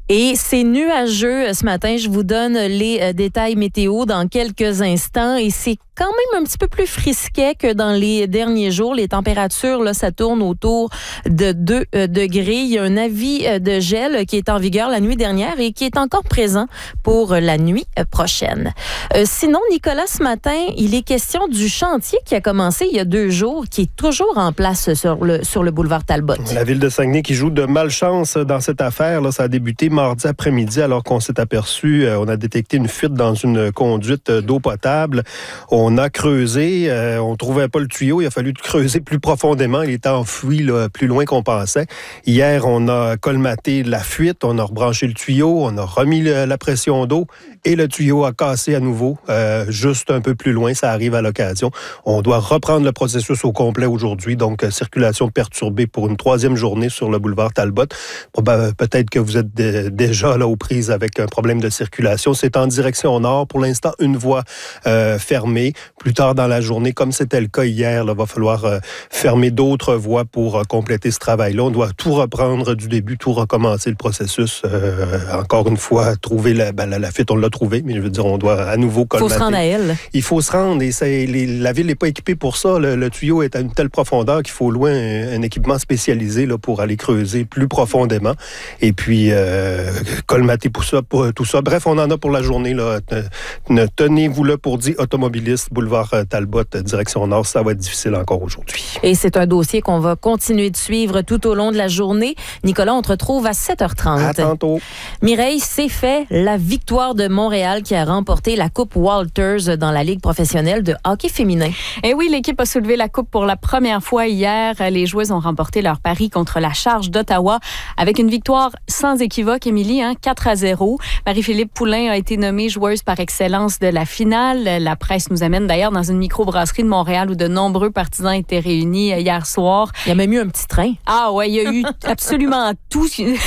Et c'est nuageux ce matin. Je vous donne les détails météo dans quelques instants. Et c'est quand même un petit peu plus frisquet que dans les derniers jours. Les températures, là, ça tourne autour de 2 degrés. Il y a un avis de gel qui est en vigueur la nuit dernière et qui est encore présent pour la nuit prochaine. Sinon, Nicolas, ce matin, il est question du chantier qui a commencé il y a 2 jours, qui est toujours en place sur le boulevard Talbot. La ville de Saguenay qui joue de malchance dans cette affaire. Là, ça a débuté mardi après-midi alors qu'on s'est aperçu, on a détecté une fuite dans une conduite d'eau potable. On a creusé, on trouvait pas le tuyau, il a fallu creuser plus profondément. Il était enfoui là, plus loin qu'on pensait. Hier, on a colmaté la fuite, on a rebranché le tuyau, on a remis la pression d'eau et le tuyau a cassé à nouveau, juste un peu plus loin. Ça arrive à l'occasion. On doit reprendre le processus au complet aujourd'hui, donc circulation perturbée pour une 3e journée sur le boulevard Talbot. Peut-être que vous êtes déjà là aux prises avec un problème de circulation. C'est en direction nord. Pour l'instant, une voie fermée. Plus tard dans la journée, comme c'était le cas hier, il va falloir fermer d'autres voies pour compléter ce travail-là. On doit tout reprendre du début, tout recommencer le processus. Encore une fois, trouver la fuite, on l'a trouvée, mais je veux dire, on doit à nouveau colmater. Il faut se rendre à elle. Il faut se rendre et la ville n'est pas équipée pour ça. Le tuyau est à une telle profondeur qu'il faut loin un équipement spécialisé là, pour aller creuser plus profondément. Et puis, colmater pour tout ça. Bref, on en a pour la journée. Là. Tenez-vous là pour dire automobiliste, boulevard Talbot, direction nord. Ça va être difficile encore aujourd'hui. Et c'est un dossier qu'on va continuer de suivre tout au long de la journée. Nicolas, on te retrouve à 7h30. À tantôt. Mireille, c'est fait. La victoire de Montréal qui a remporté la Coupe Walters dans la Ligue professionnelle de hockey féminin. Et oui, l'équipe a soulevé la Coupe pour la première fois hier. Les joueuses ont remporté leur pari contre la Charge d'Ottawa avec une victoire sans équivoque, Émilie, 4-0. Marie-Philippe Poulin a été nommée joueuse par excellence de la finale. La presse nous amène d'ailleurs dans une microbrasserie de Montréal où de nombreux partisans étaient réunis hier soir. Il y a même eu un petit train. Ah ouais, il y a eu absolument tout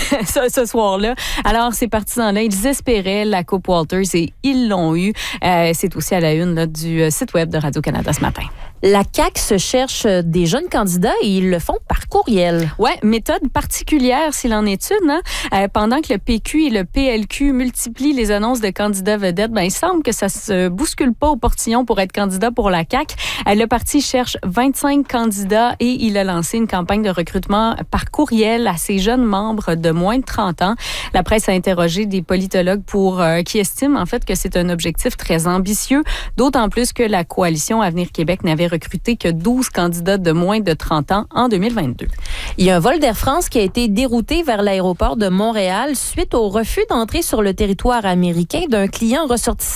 ce soir-là. Alors, ces partisans-là, ils espéraient la Coupe Walters et ils l'ont eu. C'est aussi à la une là, du site web de Radio-Canada ce matin. La CAQ se cherche des jeunes candidats et ils le font par courriel. Ouais, méthode particulière s'il en est une. Pendant que le PQ et le PLQ multiplient les annonces de candidats vedettes, il semble que ça se bouscule pas au portillon pour être candidat pour la CAQ. Le parti cherche 25 candidats et il a lancé une campagne de recrutement par courriel à ses jeunes membres de moins de 30 ans. La presse a interrogé des politologues qui estiment en fait que c'est un objectif très ambitieux, d'autant plus que la coalition Avenir Québec n'avait recruté que 12 candidats de moins de 30 ans en 2022. Il y a un vol d'Air France qui a été dérouté vers l'aéroport de Montréal suite au refus d'entrer sur le territoire américain d'un client ressortissant